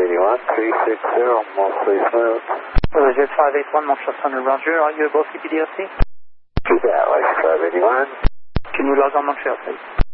581, 360, mostly smooth. Jet 581, Montreal Thunder, Roger. Are you above CPDLC? Do that, like 581. Can you log on Montreal, please?